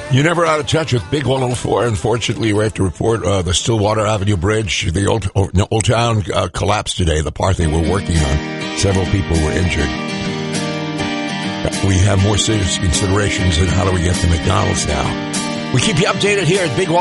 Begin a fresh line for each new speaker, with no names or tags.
You're never out of touch with Big 104. Unfortunately, we have to report the Stillwater Avenue Bridge, the Old Town collapsed today, the part they were working on. Several people were injured. We have more serious considerations in how do we get to McDonald's now. We keep you updated here at Big